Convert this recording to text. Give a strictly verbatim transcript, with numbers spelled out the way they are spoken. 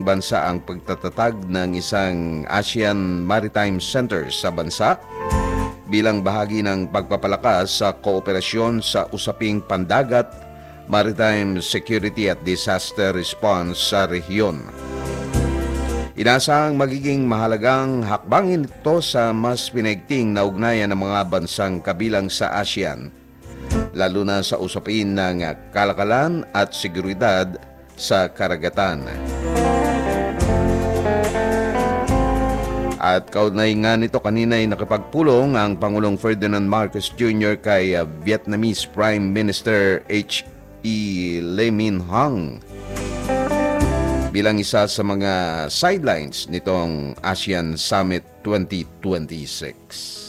bansa ang pagtatatag ng isang ASEAN Maritime Center sa bansa bilang bahagi ng pagpapalakas sa kooperasyon sa usaping pandagat, maritime security at disaster response sa rehiyon. Inasahang magiging mahalagang hakbangin ito sa mas pinaigting na ugnayan ng mga bansang kabilang sa ASEAN, lalo na sa usapin ng kalakalan at seguridad sa karagatan. At kaugnay nga nito, kanina ay nakipagpulong ang Pangulong Ferdinand Marcos Junior kay Vietnamese Prime Minister H E Lee Min Hong bilang isa sa mga sidelines nitong ASEAN Summit twenty twenty-six.